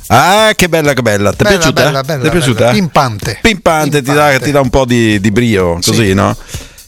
Ah, che bella, che bella. Ti è piaciuta? Bella, Ti è piaciuta? Pimpante. Ti dà un po' di brio, così, sì. No?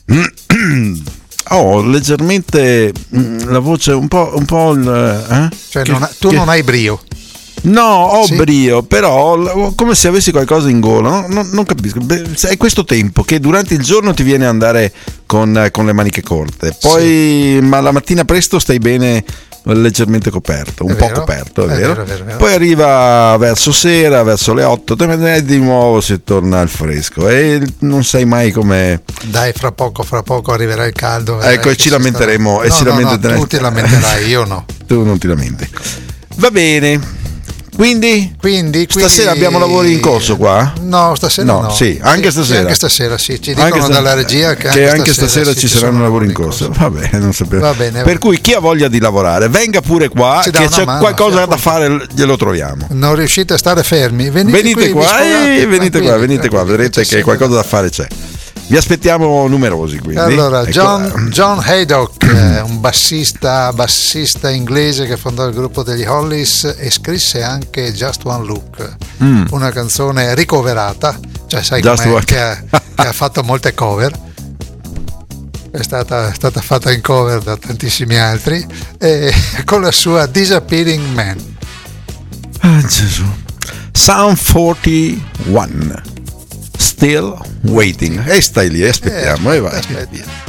Leggermente la voce un po' cioè non hai brio. No, ho brio, però come se avessi qualcosa in gola, non capisco. È questo tempo che durante il giorno ti viene a andare con le maniche corte, poi ma la mattina presto stai bene leggermente coperto, un po' coperto, è vero? Poi arriva verso sera, verso le 8, di nuovo si torna al fresco e non sai mai come. Dai, fra poco arriverà il caldo. Ecco, e ci lamenteremo. Tu ti lamenterai, io no. Tu non ti lamenti. Va bene. Quindi stasera abbiamo lavori in corso qua? No, stasera no. Sì, anche stasera. Anche stasera sì, ci dicono dalla regia che anche stasera ci saranno lavori in corso. Va bene, non sapevo. Va bene. Per cui chi ha voglia di lavorare, venga pure qua, che c'è qualcosa da fare, glielo troviamo. Non riuscite a stare fermi? Venite qua, vedrete che qualcosa da fare c'è. Vi aspettiamo numerosi, quindi. Allora, John Haydock, un bassista inglese che fondò il gruppo degli Hollies e scrisse anche Just One Look, una canzone ricoverata, cioè sai com'è, che ha fatto molte cover. È stata fatta in cover da tantissimi altri, con la sua Disappearing Man. Ah, Gesù. Psalm 41. Still waiting. E stai lì, aspettiamo, e vai. Aspetta.